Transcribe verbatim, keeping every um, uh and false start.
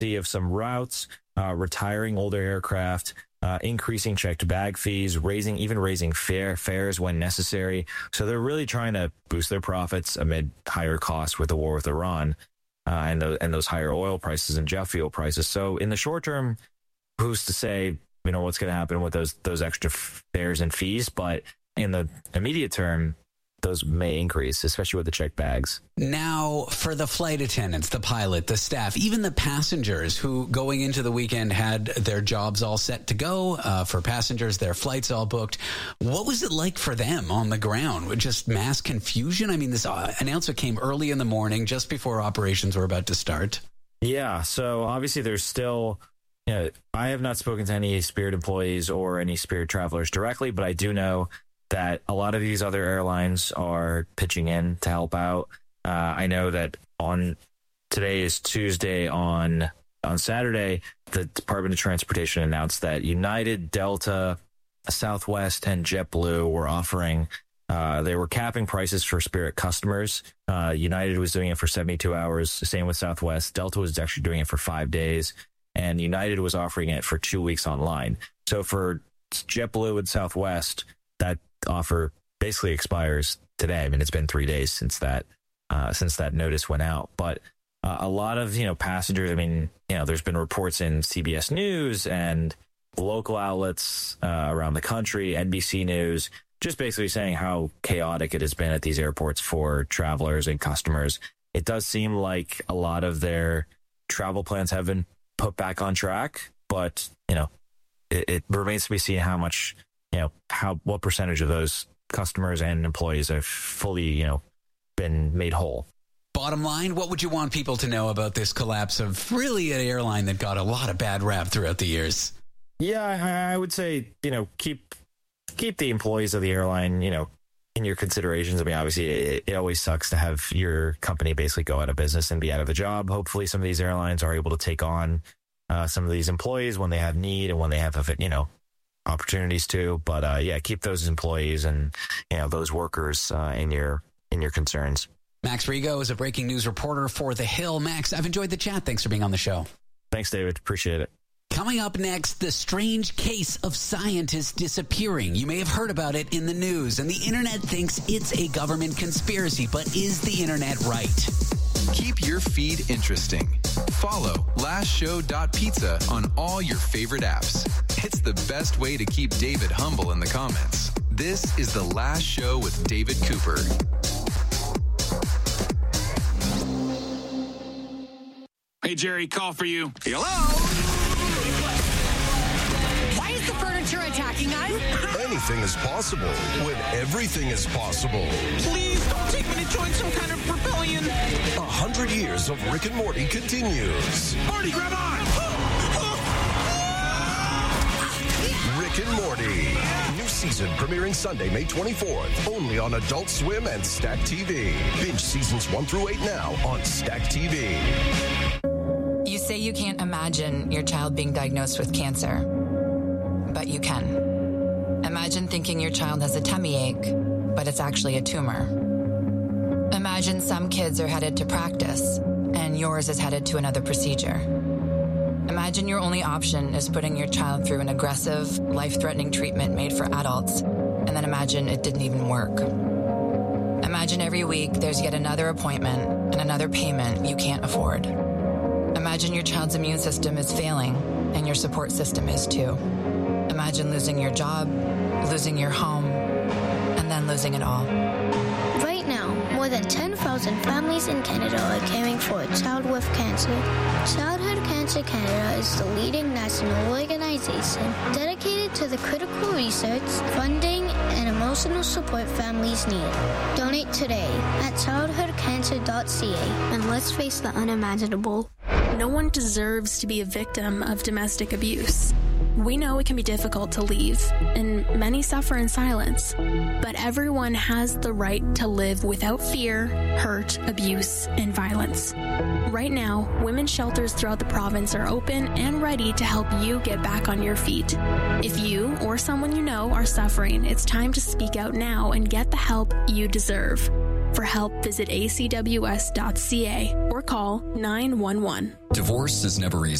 of some routes, uh, retiring older aircraft, uh, increasing checked bag fees, raising even raising fare fares when necessary. So they're really trying to boost their profits amid higher costs with the war with Iran uh, and the, and those higher oil prices and jet fuel prices. So in the short term, who's to say, you know, what's going to happen with those those extra fares and fees? But in the immediate term, those may increase, especially with the checked bags. Now, for the flight attendants, the pilot, the staff, even the passengers who going into the weekend had their jobs all set to go, uh, for passengers, their flights all booked. What was it like for them on the ground? With just mass confusion? I mean, this uh, announcement came early in the morning, just before operations were about to start. Yeah, so obviously there's still... You know, I have not spoken to any Spirit employees or any Spirit travelers directly, but I do know that a lot of these other airlines are pitching in to help out. Uh, I know that on today is Tuesday. On on Saturday, the Department of Transportation announced that United, Delta, Southwest, and JetBlue were offering. Uh, they were capping prices for Spirit customers. Uh, United was doing it for seventy-two hours. Same with Southwest. Delta was actually doing it for five days, and United was offering it for two weeks online. So for JetBlue and Southwest, that offer basically expires today. I mean, it's been three days since that uh, since that notice went out. But uh, a lot of you know passengers. I mean, you know, there's been reports in C B S News and local outlets uh, around the country, N B C News, just basically saying how chaotic it has been at these airports for travelers and customers. It does seem like a lot of their travel plans have been put back on track, but you know, it, it remains to be seen how much. You know, how what percentage of those customers and employees have fully, you know, been made whole. Bottom line, what would you want people to know about this collapse of really an airline that got a lot of bad rap throughout the years? Yeah, I, I would say, you know, keep keep the employees of the airline, you know, in your considerations. I mean, obviously, it, it always sucks to have your company basically go out of business and be out of a job. Hopefully, some of these airlines are able to take on uh, some of these employees when they have need and when they have, you know, opportunities to, but uh, yeah, keep those employees and you know those workers uh, in your in your concerns. Max Rigo is a breaking news reporter for The Hill. Max, I've enjoyed the chat. Thanks for being on the show. Thanks, David. Appreciate it. Coming up next, the strange case of scientists disappearing. You may have heard about it in the news, and the internet thinks it's a government conspiracy, but is the internet right? Keep your feed interesting. Follow last show dot pizza on all your favorite apps. It's the best way to keep David humble in the comments. This is The Last Show with David Cooper. Hey, Jerry, call for you. Hello? Why is the furniture attacking us? Anything is possible when everything is possible. Please don't take me to join some kind of rebellion. A hundred years of Rick and Morty continues. Marty, grab on! Rick and Morty. New season premiering Sunday, May twenty-fourth. Only on Adult Swim and Stack T V. Binge seasons one through eight now on Stack T V. You say you can't imagine your child being diagnosed with cancer, but you can. Imagine thinking your child has a tummy ache, but it's actually a tumor. Imagine some kids are headed to practice, and yours is headed to another procedure. Imagine your only option is putting your child through an aggressive, life-threatening treatment made for adults, and then imagine it didn't even work. Imagine every week there's yet another appointment and another payment you can't afford. Imagine your child's immune system is failing, and your support system is too. Imagine losing your job, losing your home, and then losing it all. Right now, more than ten thousand families in Canada are caring for a child with cancer. Childhood Cancer Canada is the leading national organization dedicated to the critical research, funding, and emotional support families need. Donate today at childhood cancer dot c a and let's face the unimaginable. No one deserves to be a victim of domestic abuse. We know it can be difficult to leave, and many suffer in silence. But everyone has the right to live without fear, hurt, abuse, and violence. Right now, women's shelters throughout the province are open and ready to help you get back on your feet. If you or someone you know are suffering, it's time to speak out now and get the help you deserve. For help, visit a c w s dot c a or call nine one one. Divorce is never easy.